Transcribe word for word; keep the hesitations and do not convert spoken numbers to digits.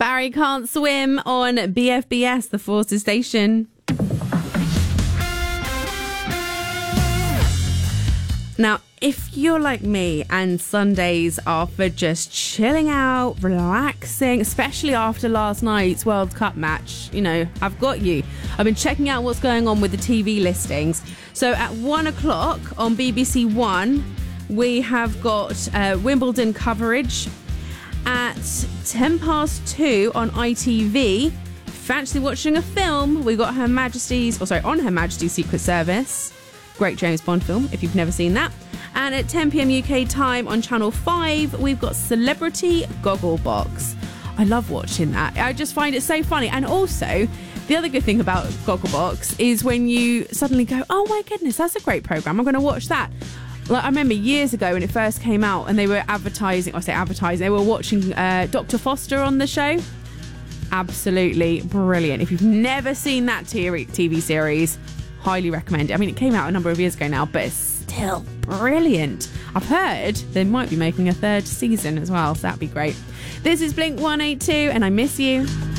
Barry Can't Swim on B F B S, the Forces Station. Now, if you're like me and Sundays are for just chilling out, relaxing, especially after last night's World Cup match, you know, I've got you. I've been checking out what's going on with the T V listings. So at one o'clock on B B C One, we have got uh, Wimbledon coverage. At ten past two on I T V, fancy watching a film, we got Her Majesty's, or sorry, on Her Majesty's Secret Service. Great James Bond film, if you've never seen that. And at ten p.m. U K time on Channel five, we've got Celebrity Gogglebox. I love watching that. I just find it so funny. And also, the other good thing about Gogglebox is when you suddenly go, oh my goodness, that's a great programme, I'm going to watch that. Like, I remember years ago when it first came out and they were advertising, I say advertising, they were watching uh, Doctor Foster on the show. Absolutely brilliant. If you've never seen that T V series, highly recommend it. I mean, it came out a number of years ago now, but it's still brilliant. I've heard they might be making a third season as well, so that'd be great. This is Blink one eighty-two and I miss you.